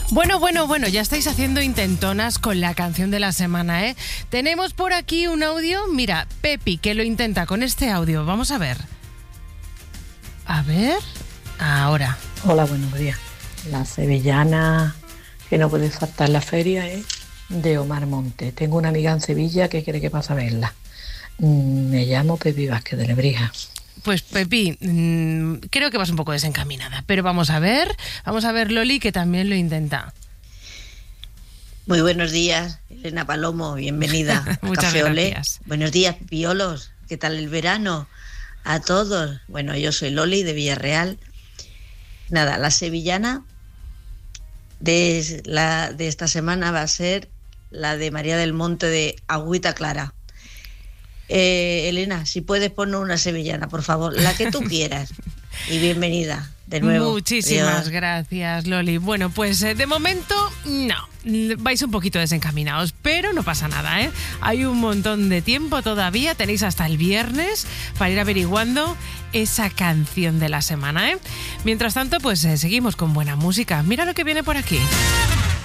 Bueno, ya estáis haciendo intentonas con la canción de la semana, ¿eh? Tenemos por aquí un audio, mira, Pepi, que lo intenta con este audio. Vamos a ver. A ver, ahora. Hola, buenos días. La sevillana que no puede faltar en la feria es de Omar Monte. Tengo una amiga en Sevilla que quiere que pase a verla. Me llamo Pepi Vázquez de Lebrija. Pues Pepi, creo que vas un poco desencaminada, pero vamos a ver Loli, que también lo intenta. Muy buenos días, Elena Palomo, bienvenida a Muchas Café Olé. gracias. Buenos días, piolos, ¿qué tal el verano? A todos. Bueno, yo soy Loli de Villarreal. Nada, la sevillana de esta semana va a ser la de María del Monte de Agüita Clara. Elena, si puedes poner una sevillana, por favor, la que tú quieras. Y bienvenida de nuevo. Muchísimas gracias, Loli. Bueno, pues de momento no, vais un poquito desencaminados, pero no pasa nada, ¿eh? Hay un montón de tiempo todavía, tenéis hasta el viernes para ir averiguando esa canción de la semana, ¿eh? Mientras tanto, pues seguimos con buena música. Mira lo que viene por aquí.